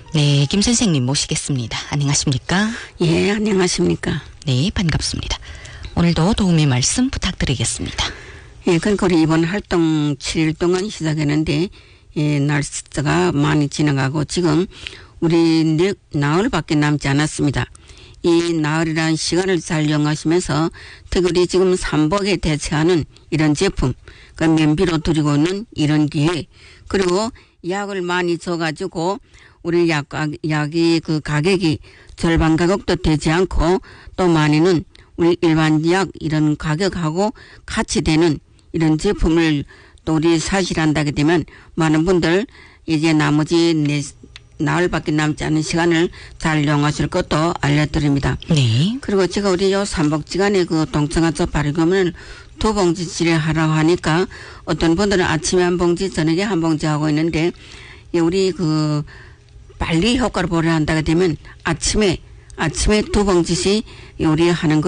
네, 김 선생님 모시겠습니다. 안녕하십니까? 예, 안녕하십니까? 네, 반갑습니다. 오늘도 도움의 말씀 부탁드리겠습니다. 예, 그러니까 우리 이번 활동 7일 동안 시작했는데, 예, 날짜가 많이 지나가고 지금 우리 나흘밖에 남지 않았습니다. 이 나흘이라는 시간을 잘 이용하시면서 특히 우리 지금 삼복에 대체하는 이런 제품, 그 면비로 드리고 있는 이런 기회, 그리고 약을 많이 줘가지고 우리 약이 그 가격이 절반 가격도 되지 않고 또 많이는 우리 일반 약 이런 가격하고 같이 되는 이런 제품을 또 우리 사실한다게 되면 많은 분들 이제 나머지 나흘밖에 남지 않은 시간을 잘 이용하실 것도 알려드립니다. 네. 그리고 제가 우리 요 삼복지간에 그 동청아초 발효금을 2봉지치를 하라고 하니까 어떤 분들은 아침에 한 봉지, 저녁에 한 봉지 하고 있는데, 우리 그 빨리 효과를 보려 한다게 되면 아침에 2봉지씩 우리 하는 거